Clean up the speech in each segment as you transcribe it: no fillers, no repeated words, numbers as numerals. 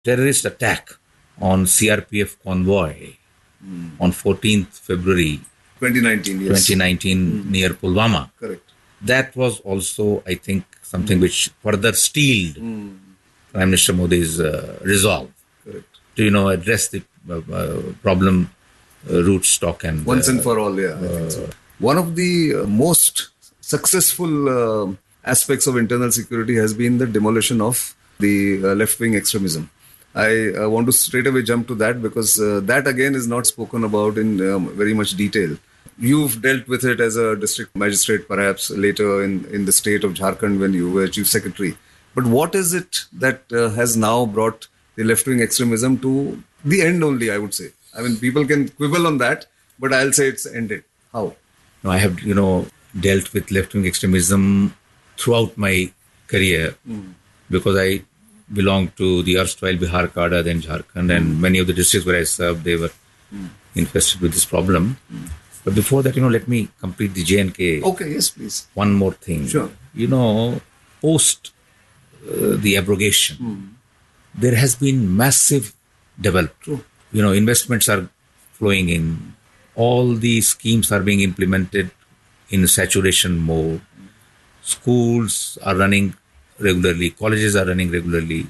terrorist attack on CRPF convoy on 14th February 2019, yes. 2019 near Pulwama. Correct. That was also, I think, something which further steeled Prime Minister Modi's resolve Correct. to, address the problem root stock and Once and for all, yeah. I think so. One of the most successful aspects of internal security has been the demolition of the left-wing extremism. I want to straight away jump to that because that again is not spoken about in very much detail. You've dealt with it as a district magistrate, perhaps later in the state of Jharkhand when you were chief secretary. But what is it that has now brought the left-wing extremism to the end only, I would say? I mean, people can quibble on that, but I'll say it's ended. How? I have, dealt with left-wing extremism throughout my career because I belonged to the erstwhile Bihar cadre, then Jharkhand, and many of the districts where I served, they were infested with this problem. But before that, let me complete the J&K. Okay, yes, please. One more thing. Sure. Post the abrogation, there has been massive development. True. Investments are flowing in. All the schemes are being implemented in saturation mode. Schools are running regularly. Colleges are running regularly.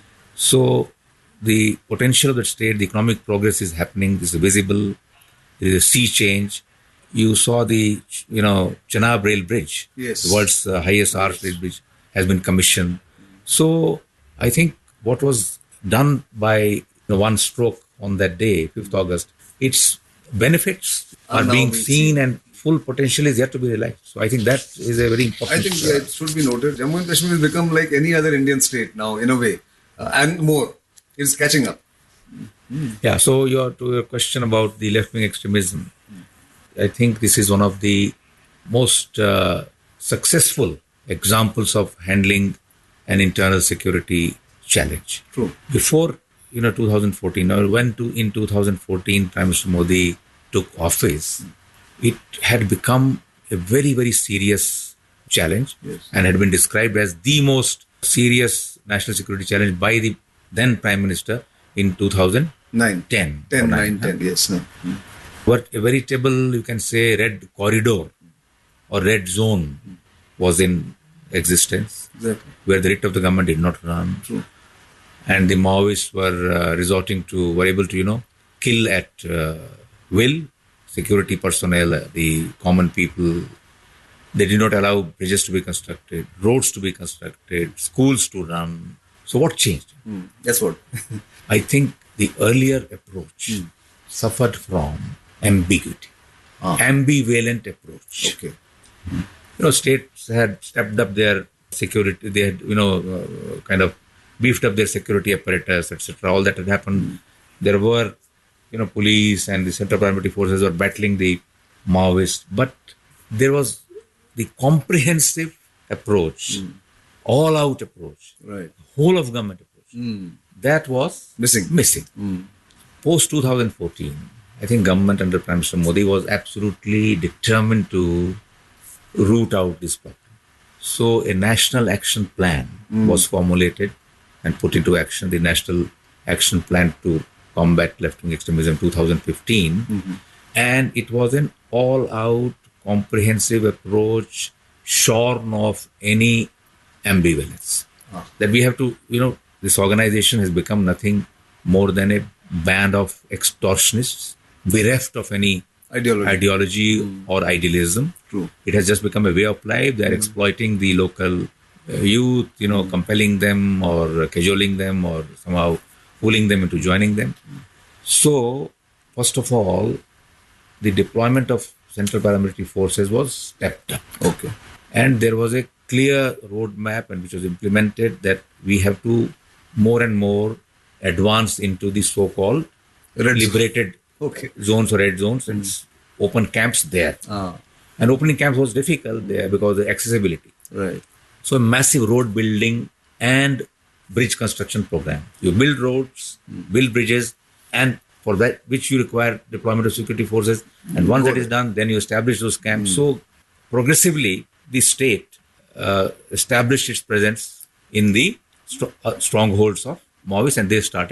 So the potential of the state, the economic progress is happening. This is visible. There is a sea change. You saw the, Chenab Rail Bridge. Yes. The world's highest arch rail bridge has been commissioned. So I think what was done by one stroke on that day, 5th August, its benefits are being seen and full potential is yet to be realized. So I think that is a very important... I think it should be noted. Jammu and Kashmir has become like any other Indian state now, in a way. And more. It's catching up. Yeah, so to your question about the left-wing extremism, I think this is one of the most successful examples of handling an internal security challenge. True. Before 2014, or in 2014 Prime Minister Modi took office, it had become a very, very serious challenge and had been described as the most serious national security challenge by the then Prime Minister in 2010. 10, yes. No. But a veritable, you can say, red corridor or red zone was in existence, where the writ of the government did not run. True. And the Maoists were able to, kill at will, security personnel, the common people. They did not allow bridges to be constructed, roads to be constructed, schools to run. So what changed? That's what. I think the earlier approach suffered from ambiguity, ambivalent approach. Okay. States had stepped up their security. They had, kind of beefed up their security apparatus, etc. All that had happened. There were, police and the central paramilitary forces were battling the Maoists, but there was the comprehensive approach, all-out approach, right, whole of government approach. That was missing. Post 2014, I think government under Prime Minister Modi was absolutely determined to root out this problem. So a national action plan was formulated and put into action, the National Action Plan to Combat Left-Wing Extremism 2015. And it was an all-out comprehensive approach shorn of any ambivalence. That we have to, this organization has become nothing more than a band of extortionists, bereft of any ideology or idealism. True. It has just become a way of life. They are exploiting the local youth, compelling them or cajoling them or somehow fooling them into joining them. So, first of all, the deployment of central paramilitary forces was stepped up. Okay. And there was a clear roadmap and which was implemented that we have to more and more advance into the so-called liberated zones or red zones and open camps there. And opening camps was difficult there because of the accessibility. Right. So a massive road building and bridge construction program. You build roads, build bridges, and for that which you require deployment of security forces. And once that is done, then you establish those camps. So progressively, the state established its presence in the strongholds of Maoists, and they started